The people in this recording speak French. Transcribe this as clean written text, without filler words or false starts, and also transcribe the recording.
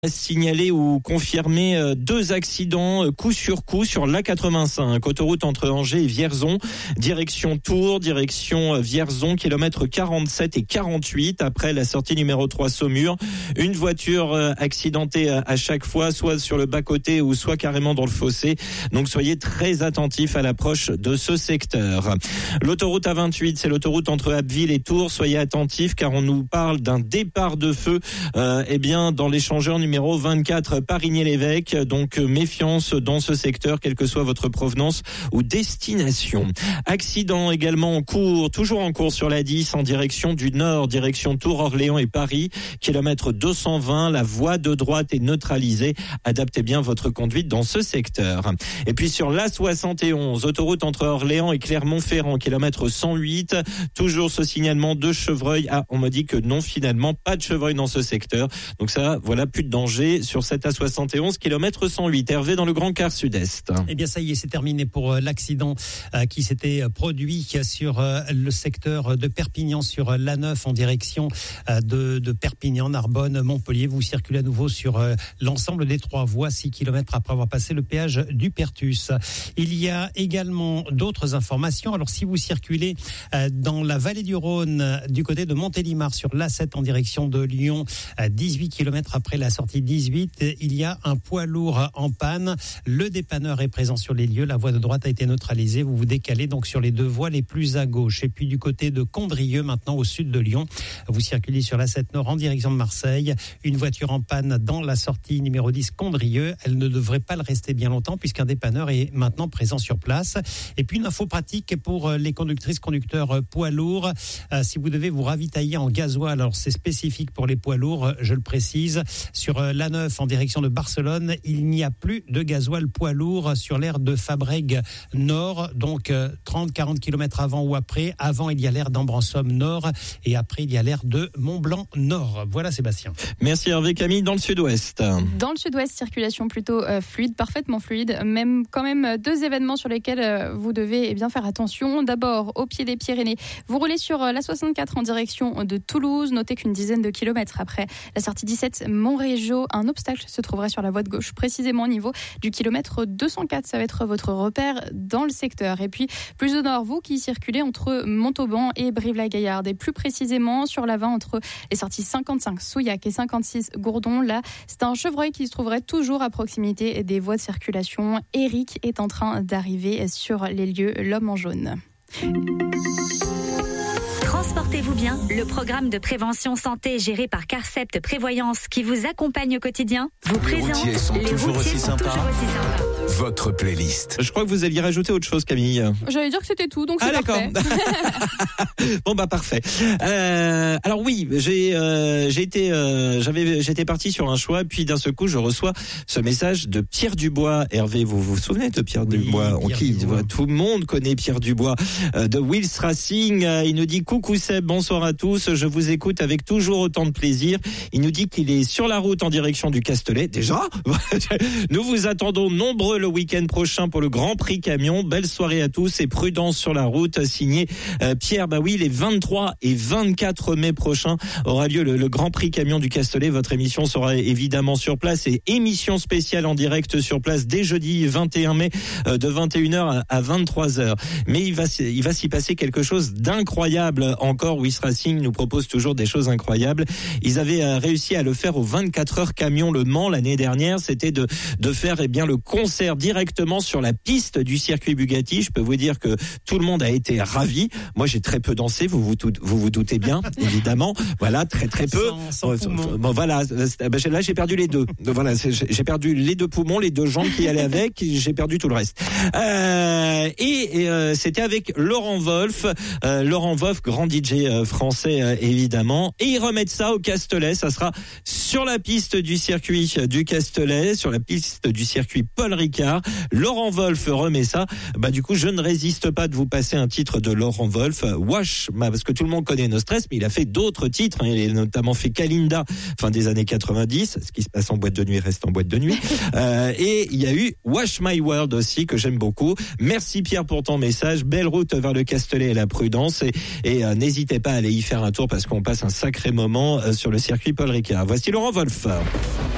Signaler ou confirmer 2 accidents coup sur coup sur l'A85, autoroute entre Angers et Vierzon, direction Tours, direction Vierzon, kilomètres 47 et 48 après la sortie numéro 3 Saumur. Une voiture accidentée à chaque fois, soit sur le bas-côté ou soit carrément dans le fossé. Donc soyez très attentifs à l'approche de ce secteur. L'autoroute A28, c'est l'autoroute entre Abbeville et Tours. Soyez attentifs car on nous parle d'un départ de feu dans l'échangeur numéro 24 Parigny-l'Évêque, donc méfiance dans ce secteur, quelle que soit votre provenance ou destination. Accident également en cours, toujours en cours sur la 10 en direction du nord, direction Tours, Orléans et Paris, kilomètre 220, la voie de droite est neutralisée. Adaptez bien votre conduite dans ce secteur. Et puis sur l'A71, autoroute entre Orléans et Clermont-Ferrand, kilomètre 108, toujours ce signalement de chevreuil. Ah, on me dit que non, finalement, pas de chevreuil dans ce secteur. Donc ça, voilà, plus de danger sur cette A71, kilomètre 108. Hervé dans le Grand Quart Sud-Est. Eh bien, ça y est, c'est terminé pour l'accident qui s'était produit sur le secteur de Perpignan, sur l'A9 en direction de Perpignan, Narbonne, Montpellier. Vous circulez à nouveau sur l'ensemble des 3 voies, 6 km après avoir passé le péage du Pertus. Il y a également d'autres informations. Alors, si vous circulez dans la vallée du Rhône, du côté de Montélimar, sur l'A7 en direction de Lyon, 18 km après la sortie 18, il y a un poids lourd en panne. Le dépanneur est présent sur les lieux. La voie de droite a été neutralisée. Vous vous décalez donc sur les 2 voies les plus à gauche. Et puis du côté de Condrieu, maintenant au sud de Lyon, vous circulez sur l'A7 Nord en direction de Marseille. Une voiture en panne dans la sortie numéro 10 Condrieu. Elle ne devrait pas le rester bien longtemps puisqu'un dépanneur est maintenant présent sur place. Et puis une info pratique pour les conductrices, conducteurs poids lourds. Si vous devez vous ravitailler en gasoil, alors c'est spécifique pour les poids lourds, je le précise. Sur l'A9 en direction de Barcelone, il n'y a plus de gasoil poids lourd sur l'aire de Fabrègues Nord, donc 30-40 km avant ou après. Avant, il y a l'aire d'Ambrançom Nord et après, il y a l'aire de Mont-Blanc Nord. Voilà, Sébastien. Merci Hervé. Camille, dans le sud-ouest. Dans le sud-ouest, circulation plutôt fluide, parfaitement fluide. Quand même 2 événements sur lesquels vous devez bien faire attention. D'abord, au pied des Pyrénées, vous roulez sur l'A64 en direction de Toulouse. Notez qu'une dizaine de kilomètres après la sortie 17 Montrégeau, un obstacle se trouverait sur la voie de gauche, précisément au niveau du kilomètre 204. Ça va être votre repère dans le secteur. Et puis, plus au nord, vous qui circulez entre Montauban et Brive-la-Gaillarde, et plus précisément sur la 20 entre les sorties 55 Souillac et 56 Gourdon. Là, c'est un chevreuil qui se trouverait toujours à proximité des voies de circulation. Eric est en train d'arriver sur les lieux, l'homme en jaune. Transportez-vous bien, le programme de prévention santé géré par Carcept Prévoyance qui vous accompagne au quotidien vous présente Les routiers sont toujours aussi sympas. Votre playlist. Je crois que vous alliez rajouter autre chose, Camille. J'allais dire que c'était tout, donc c'est d'accord. Bon bah parfait. Alors oui, j'étais parti sur un choix, puis d'un seul coup je reçois ce message de Pierre Dubois. Hervé, vous vous souvenez de Pierre Dubois? Tout le monde connaît Pierre Dubois de Wills Racing. Il nous dit coucou Seb, bonsoir à tous. Je vous écoute avec toujours autant de plaisir. Il nous dit qu'il est sur la route en direction du Castellet. Déjà, nous vous attendons nombreux le week-end prochain pour le Grand Prix Camion. Belle soirée à tous et prudence sur la route. Signé Pierre. Bah oui, les 23 et 24 mai prochains aura lieu le Grand Prix Camion du Castellet. Votre émission sera évidemment sur place et émission spéciale en direct sur place dès jeudi 21 mai de 21h à 23h. Mais il va s'y passer quelque chose d'incroyable encore. Wills Racing nous propose toujours des choses incroyables. Ils avaient réussi à le faire au 24 heures Camion Le Mans l'année dernière. C'était de faire le concert directement sur la piste du circuit Bugatti. Je peux vous dire que tout le monde a été ravi. Moi, j'ai très peu dansé, vous vous doutez bien, évidemment. Voilà, très peu. Bon, voilà, là j'ai perdu les 2. Voilà, j'ai perdu les 2 poumons, les 2 jambes qui allaient avec, j'ai perdu tout le reste. C'était avec Laurent Wolf, grand DJ français évidemment. Et ils remettent ça au Castellet. Ça sera sur la piste du circuit du Castellet, sur la piste du circuit Paul Ricard. Laurent Wolf remet ça. Bah du coup, je ne résiste pas de vous passer un titre de Laurent Wolf, Wash, parce que tout le monde connaît No Stress, mais il a fait d'autres titres. Il a notamment fait Kalinda, fin des années 90. Ce qui se passe en boîte de nuit reste en boîte de nuit. Et il y a eu Wash My World aussi, que j'aime beaucoup. Merci Pierre pour ton message. Belle route vers le Castellet et la Prudence. Et n'hésitez pas à aller y faire un tour parce qu'on passe un sacré moment sur le circuit Paul Ricard. Voici Laurent Wolf.